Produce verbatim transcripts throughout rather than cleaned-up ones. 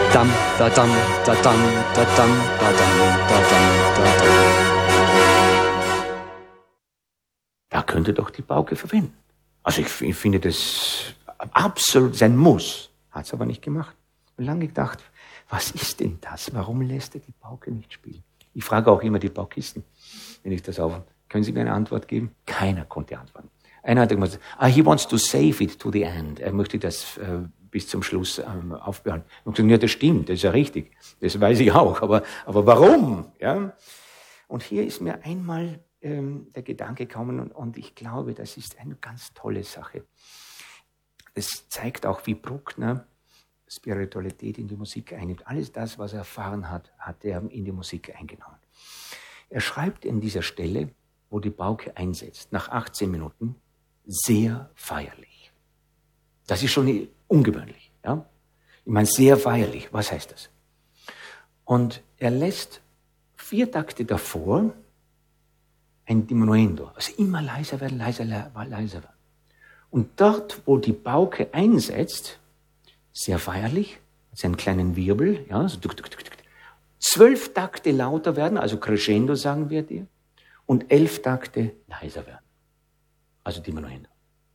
Dam, da dam, da dam, da dam, da dam, da dam, da dam. Da könnte doch die Pauke verwenden. Also ich, ich finde das absolut sein Muss. Hat es aber nicht gemacht. Ich habe lange gedacht, was ist denn das? Warum lässt er die Pauke nicht spielen? Ich frage auch immer die Paukisten, wenn ich das auf. Können Sie mir eine Antwort geben? Keiner konnte antworten. Einer hat gesagt, ah, he wants to save it to the end. Er möchte das äh, bis zum Schluss ähm, aufbehalten. Und gesagt, ja, das stimmt, das ist ja richtig. Das weiß ich auch. Aber, aber warum? Ja? Und hier ist mir einmal ähm, der Gedanke gekommen und, und ich glaube, das ist eine ganz tolle Sache. Es zeigt auch, wie Bruckner Spiritualität in die Musik einnimmt. Alles das, was er erfahren hat, hat er in die Musik eingenommen. Er schreibt in dieser Stelle, wo die Pauke einsetzt, nach achtzehn Minuten, sehr feierlich. Das ist schon ungewöhnlich. Ja? Ich meine, sehr feierlich. Was heißt das? Und er lässt vier Takte davor ein Diminuendo, also immer leiser werden, leiser, leiser werden. Und dort, wo die Pauke einsetzt, sehr feierlich, mit seinen kleinen Wirbel, ja, so tuk, tuk, tuk, tuk. Zwölf Takte lauter werden, also Crescendo sagen wir dir, und elf Takte leiser werden, also Diminuendo.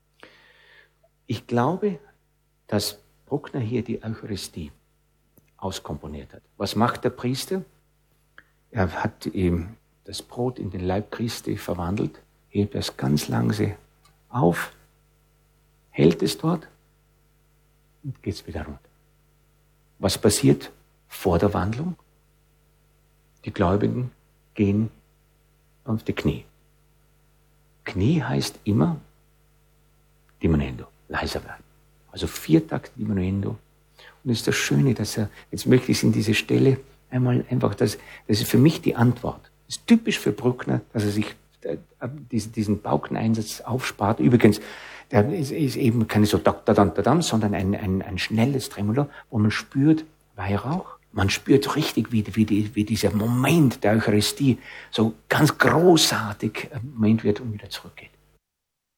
Ich glaube, dass Bruckner hier die Eucharistie auskomponiert hat. Was macht der Priester? Er hat ihm das Brot in den Leib Christi verwandelt, hebt es ganz langsam auf, hält es dort und geht es wieder runter. Was passiert vor der Wandlung? Die Gläubigen gehen auf die Knie. Knie heißt immer Diminuendo, leiser werden. Also vier Takte Diminuendo. Und das ist das Schöne, dass er, jetzt möchte ich es in diese Stelle einmal einfach, das, das ist für mich die Antwort. Das ist typisch für Bruckner, dass er sich äh, diesen, diesen Paukeneinsatz aufspart. Übrigens, der ist, ist eben keine so da da da da, sondern ein, ein, ein schnelles Tremolo, wo man spürt Weihrauch. Man spürt richtig, wie, wie, die, wie dieser Moment der Eucharistie so ganz großartig Moment wird und wieder zurückgeht.